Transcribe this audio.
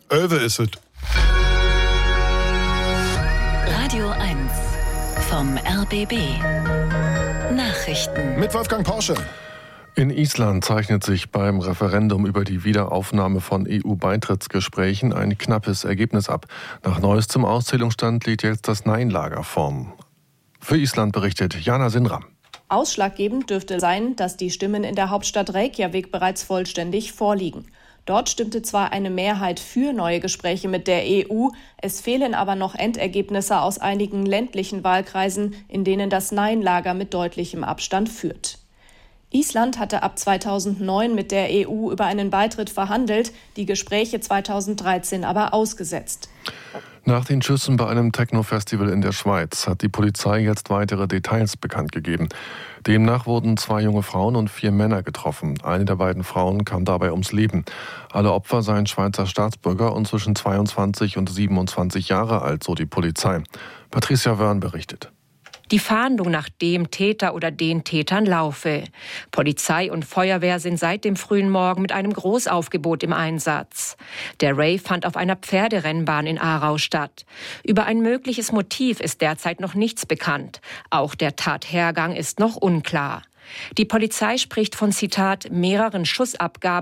Öwe ist es. Radio 1 vom RBB. Nachrichten. Mit Wolfgang Porsche. In Island zeichnet sich beim Referendum über die Wiederaufnahme von EU-Beitrittsgesprächen ein knappes Ergebnis ab. Nach neuestem Auszählungsstand liegt jetzt das Nein-Lager vorn. Für Island berichtet Jana Sinram. Ausschlaggebend dürfte sein, dass die Stimmen in der Hauptstadt Reykjavik bereits vollständig vorliegen. Dort stimmte zwar eine Mehrheit für neue Gespräche mit der EU, es fehlen aber noch Endergebnisse aus einigen ländlichen Wahlkreisen, in denen das Nein-Lager mit deutlichem Abstand führt. Island hatte ab 2009 mit der EU über einen Beitritt verhandelt, die Gespräche 2013 aber ausgesetzt. Nach den Schüssen bei einem Techno-Festival in der Schweiz hat die Polizei jetzt weitere Details bekannt gegeben. Demnach wurden 2 junge Frauen und 4 Männer getroffen. Eine der beiden Frauen kam dabei ums Leben. Alle Opfer seien Schweizer Staatsbürger und zwischen 22 und 27 Jahre alt, so die Polizei. Patricia Wörn berichtet. Die Fahndung nach dem Täter oder den Tätern laufe. Polizei und Feuerwehr sind seit dem frühen Morgen mit einem Großaufgebot im Einsatz. Der Rave fand auf einer Pferderennbahn in Aarau statt. Über ein mögliches Motiv ist derzeit noch nichts bekannt. Auch der Tathergang ist noch unklar. Die Polizei spricht von, Zitat, mehreren Schussabgaben